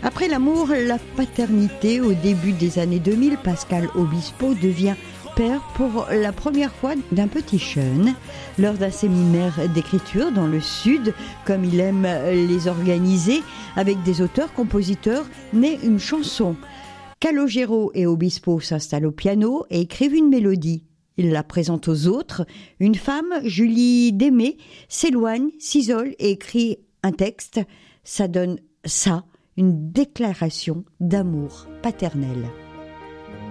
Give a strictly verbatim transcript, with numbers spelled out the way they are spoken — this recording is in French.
Après l'amour, la paternité, au début des années deux mille, Pascal Obispo devient père pour la première fois d'un petit jeune lors d'un séminaire d'écriture dans le Sud, comme il aime les organiser, avec des auteurs-compositeurs, naît une chanson. Calogero et Obispo s'installent au piano et écrivent une mélodie. Il la présente aux autres. Une femme, Julie Démé, s'éloigne, s'isole et écrit un texte. Ça donne ça, une déclaration d'amour paternel.